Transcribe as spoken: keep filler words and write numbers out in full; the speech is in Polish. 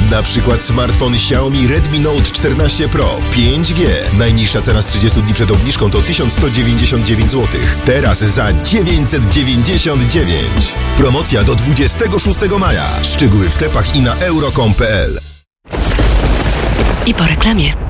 Na przykład smartfon Xiaomi Redmi Note czternaście Pro pięć G. Najniższa cena z trzydziestu dni przed obniżką to tysiąc sto dziewięćdziesiąt dziewięć złotych. Teraz za dziewięćset dziewięćdziesiąt dziewięć. Promocja do dwudziestego szóstego maja. Szczegóły w sklepach i na euro kropka com kropka p l. I po reklamie.